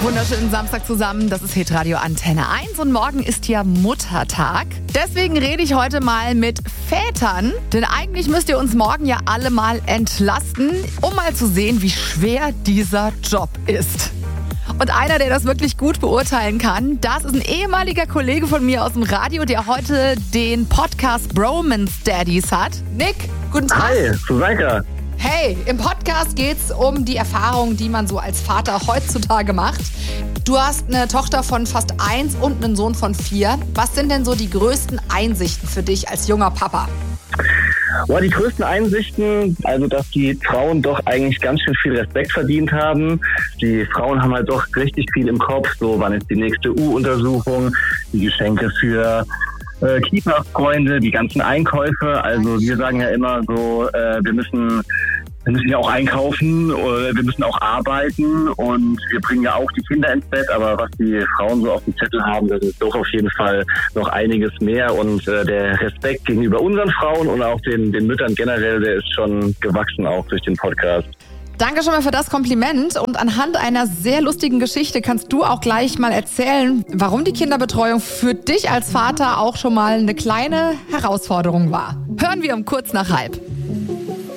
Wunderschönen Samstag zusammen, das ist Hitradio Antenne 1 und morgen ist ja Muttertag. Deswegen rede ich heute mal mit Vätern, denn eigentlich müsst ihr uns morgen ja alle mal entlasten, um mal zu sehen, wie schwer dieser Job ist. Und einer, der das wirklich gut beurteilen kann, das ist ein ehemaliger Kollege von mir aus dem Radio, der heute den Podcast Bromance Daddies hat. Nick, guten Tag. Hi, Susanka. Hey, im Podcast geht's um die Erfahrungen, die man so als Vater heutzutage macht. Du hast eine Tochter von fast 1 und einen Sohn von 4. Was sind denn so die größten Einsichten für dich als junger Papa? Die größten Einsichten, also dass die Frauen doch eigentlich ganz schön viel Respekt verdient haben. Die Frauen haben halt doch richtig viel im Kopf, so wann ist die nächste U-Untersuchung, die Geschenke für Kita-Freunde, die ganzen Einkäufe. Also wir sagen ja immer so, wir müssen ja auch einkaufen, wir müssen auch arbeiten und wir bringen ja auch die Kinder ins Bett, aber was die Frauen so auf dem Zettel haben, das ist doch auf jeden Fall noch einiges mehr und der Respekt gegenüber unseren Frauen und auch den Müttern generell, der ist schon gewachsen auch durch den Podcast. Danke schon mal für das Kompliment und anhand einer sehr lustigen Geschichte kannst du auch gleich mal erzählen, warum die Kinderbetreuung für dich als Vater auch schon mal eine kleine Herausforderung war. Hören wir um kurz nach halb.